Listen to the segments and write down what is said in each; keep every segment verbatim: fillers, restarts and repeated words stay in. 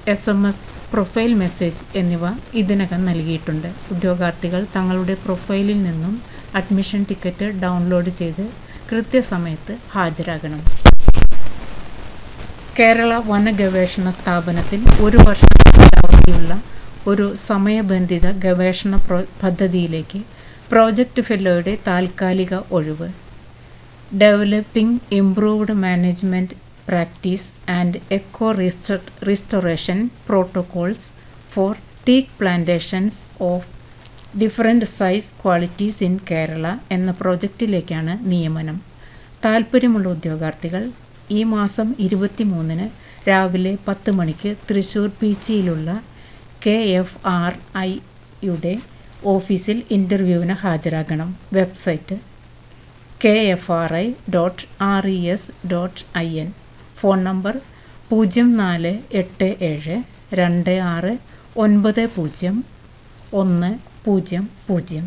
S M S, profile message എന്നിവ ഇതിനകം നൽകിയിട്ടുണ്ട്. ഉദ്യോഗാർത്ഥികൾ തങ്ങളുടെ പ്രൊഫൈലിൽ നിന്നും അഡ്മിഷൻ ടിക്കറ്റ് ഡൗൺലോഡ് ചെയ്ത് കൃത്യസമയത്ത് ഹാജരാകണം. കേരള വന ഗവേഷണ സ്ഥാപനത്തിൽ ഒരു വർഷം കാലാവധിയുള്ള ഒരു സമയബന്ധിത ഗവേഷണ പദ്ധതിയിലേക്ക് പ്രോജക്റ്റ് ഫെല്ലോയുടെ താൽക്കാലിക ഒഴിവ്. Developing improved management practice and echo restoration protocols four teak plantations of different size qualities in Kerala എന്ന പ്രോജക്റ്റിലേക്കാണ് നിയമനം. താൽപ്പര്യമുള്ള ഉദ്യോഗാർത്ഥികൾ ഈ മാസം ഇരുപത്തി മൂന്നിന് രാവിലെ പത്ത് മണിക്ക് തൃശ്ശൂർ പീച്ചിയിലുള്ള കെ എഫ് ആർ ഐയുടെ ഓഫീസിൽ ഇൻ്റർവ്യൂവിന് ഹാജരാകണം. Website K F R I dot R E S dot I N. Phone number പൂജ്യം നാല് എട്ട് ഏഴ് രണ്ട് ആറ് ഒൻപത് പൂജ്യം ഒന്ന് പൂജ്യം പൂജ്യം.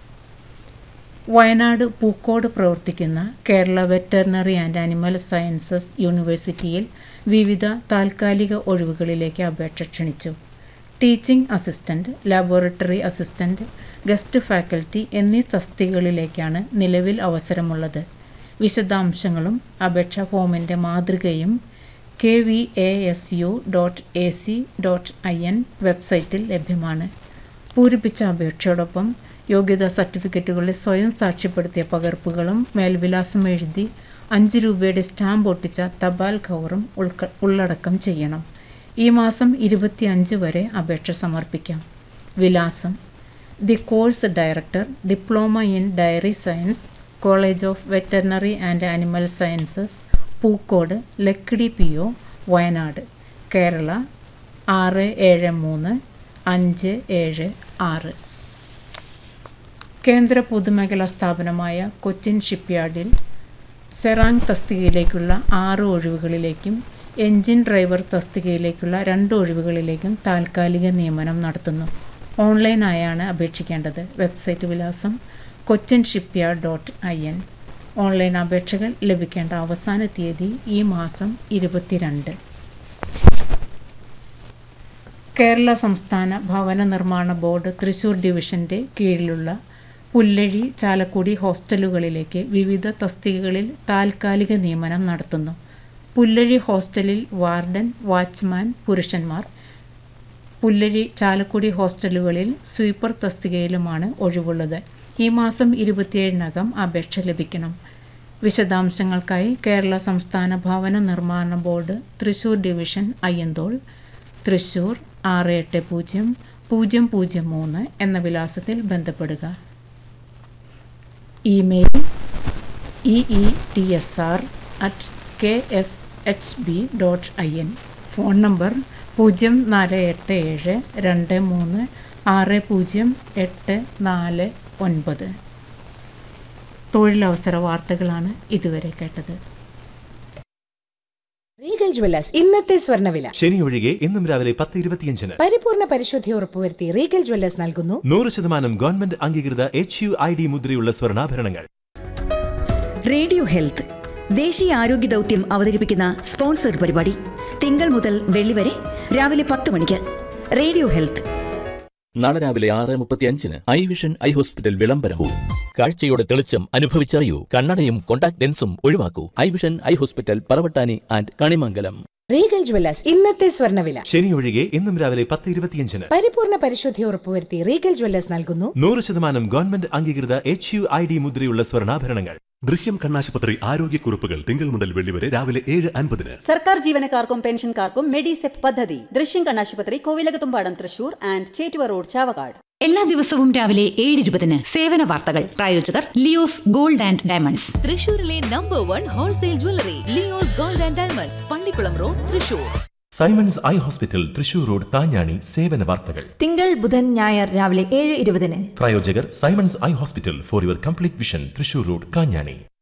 വയനാട് പൂക്കോട് പ്രവർത്തിക്കുന്ന Kerala veterinary and animal sciences യൂണിവേഴ്സിറ്റിയിൽ വിവിധ താൽക്കാലിക ഒഴിവുകളിലേക്ക് അപേക്ഷ ക്ഷണിച്ചു. Teaching assistant, laboratory assistant, guest faculty എന്നീ തസ്തികകളിലേക്കാണ് നിലവിൽ അവസരമുള്ളത്. വിശദാംശങ്ങളും അപേക്ഷാ ഫോമിൻ്റെ മാതൃകയും K V A S U dot A C dot I N വെബ്സൈറ്റിൽ ലഭ്യമാണ്. പൂരിപ്പിച്ച അപേക്ഷയോടൊപ്പം യോഗ്യതാ സർട്ടിഫിക്കറ്റുകളിൽ സ്വയം സാക്ഷ്യപ്പെടുത്തിയ പകർപ്പുകളും മേൽവിലാസം എഴുതി അഞ്ച് രൂപയുടെ സ്റ്റാമ്പ് ഒട്ടിച്ച തപാൽ കവറും ഉൾക്ക ഉള്ളടക്കം ചെയ്യണം. ഈ മാസം ഇരുപത്തി അഞ്ച് വരെ അപേക്ഷ സമർപ്പിക്കാം. വിലാസം: the course director, diploma in dairy science, college of veterinary and animal sciences, Pookode, Lakkidi P O, Wayanad, Kerala ആറ് ഏഴ് മൂന്ന് അഞ്ച് ഏഴ് ആറ്. കേന്ദ്ര പൊതുമേഖലാ സ്ഥാപനമായ കൊച്ചിൻ ഷിപ്പ്യാർഡിൽ സെറാങ് തസ്തികയിലേക്കുള്ള ആറ് ഒഴിവുകളിലേക്കും എൻജിൻ ഡ്രൈവർ തസ്തികയിലേക്കുള്ള രണ്ട് ഒഴിവുകളിലേക്കും താൽക്കാലിക നിയമനം നടത്തുന്നു. ഓൺലൈനായാണ് അപേക്ഷിക്കേണ്ടത്. വെബ്സൈറ്റ് വിലാസം Cochin shipyard dot I N. Online അപേക്ഷകൾ ലഭിക്കേണ്ട അവസാന തീയതി ഈ മാസം ഇരുപത്തിരണ്ട്. കേരള സംസ്ഥാന ഭവന നിർമ്മാണ ബോർഡ് തൃശ്ശൂർ ഡിവിഷൻ്റെ കീഴിലുള്ള പുല്ലഴി, ചാലക്കുടി ഹോസ്റ്റലുകളിലേക്ക് വിവിധ തസ്തികകളിൽ താൽക്കാലിക നിയമനം നടത്തുന്നു. പുല്ലഴി ഹോസ്റ്റലിൽ വാർഡൻ, വാച്ച്മാൻ പുരുഷന്മാർ. പുല്ലഴി, ചാലക്കുടി ഹോസ്റ്റലുകളിൽ സ്വീപ്പർ തസ്തികയിലുമാണ് ഒഴിവുള്ളത്. ഈ മാസം ഇരുപത്തിയേഴിനകം അപേക്ഷ ലഭിക്കണം. വിശദാംശങ്ങൾക്കായി കേരള സംസ്ഥാന ഭവന നിർമ്മാണ ബോർഡ് തൃശ്ശൂർ ഡിവിഷൻ, അയ്യന്തോൾ, തൃശ്ശൂർ ആറ് എട്ട് പൂജ്യം പൂജ്യം പൂജ്യം മൂന്ന് എന്ന വിലാസത്തിൽ ബന്ധപ്പെടുക. Email E E T S R at K S H B dot I N. Phone number പൂജ്യം നാല് എട്ട് ഏഴ് രണ്ട് മൂന്ന് ആറ് പൂജ്യം എട്ട് നാല് ഒൻപത്. തൊഴിലവസര വാർത്തകളാണ് ഇതുവരെ കേട്ടത്. റീഗൽ ജ്വല്ലേഴ്സ് ഇന്നത്തെ സ്വർണ്ണവില. ശനി ഒഴികെ ഇന്നും രാവിലെ പത്ത് ഇരുപത്തിയഞ്ചിന് പരിപൂർണ പരിശുദ്ധി ഉറപ്പുവരുത്തി റീഗൽ ജ്വല്ലേഴ്സ് നൽകുന്നു നൂറ് ശതമാനം ഗവൺമെന്റ് അംഗീകൃത എച്ച് യു ഐ ഡി മുദ്രയുള്ള സ്വർണ്ണാഭരണങ്ങൾ. റേഡിയോ ഹെൽത്ത് ദേശീയ ആരോഗ്യ ദൗത്യം അവതരിപ്പിക്കുന്ന സ്പോൺസർഡ് പരിപാടി തിങ്കൾ മുതൽ വെള്ളി വരെ രാവിലെ പത്ത് മണിക്ക്. റേഡിയോ ഹെൽത്ത് നാളെ രാവിലെ ആറ് മുപ്പത്തി അഞ്ചിന് ഐ വിഷൻ ഐ ഹോസ്പിറ്റൽ വിളംബരവും. കാഴ്ചയുടെ തെളിച്ചം അനുഭവിച്ചറിയൂ. കണ്ണടയും contact ലെൻസും ഒഴിവാക്കൂ. I vision eye hospital, Paravattani and Kanimangalam. Regal Jewellers ഇന്നത്തെ സ്വർണ്ണവില. ശനി ഒഴികെ ഇന്നും രാവിലെ പത്ത് ഇരുപത്തിയഞ്ചിന് പരിപൂർണ പരിശുദ്ധി ഉറപ്പുവരുത്തി റീഗൽ ജ്വല്ലേഴ്സ് നൽകുന്നു നൂറ് ശതമാനം ഗവൺമെന്റ് അംഗീകൃത എച്ച് യു ഐ ഡി മുദ്രയുള്ള സ്വർണ്ണാഭരണങ്ങൾ. ദൃശ്യം കണ്ണാശുപത്രി ആരോഗ്യക്കുറിപ്പുകൾ തിങ്കൾ മുതൽ വെള്ളി വരെ രാവിലെ ഏഴ് അൻപതിന്. സർക്കാർ ജീവനക്കാർക്കും പെൻഷൻകാർക്കും മെഡിസെപ് പദ്ധതി. ദൃശ്യം കണ്ണാശുപത്രി, കോവിലകത്തുംപാടം, തൃശൂർ ആൻഡ് ചേറ്റുവ റോഡ്, ചാവക്കാട്. എല്ലാ ദിവസവും രാവിലെ ഏഴ് ഇരുപതിന് സേവന വാർത്തകൾ. പ്രായോജകർ ലിയോസ് ഗോൾഡ് ആൻഡ് ഡയമണ്ട്സ്, തൃശൂരിലെ number one wholesale jewellery. Leo's gold and diamonds, Pallikkulam road, Thrissur. Symons eye hospital, Thrissur road, താഞ്ഞാണി. സേവന വാർത്തകൾ തിങ്കൾ, ബുധൻ, ഞായർ രാവിലെ ഏഴ് ഇരുപതിന്. പ്രായോജകർ Symons eye hospital for your complete vision, Thrissur road, Kanjani.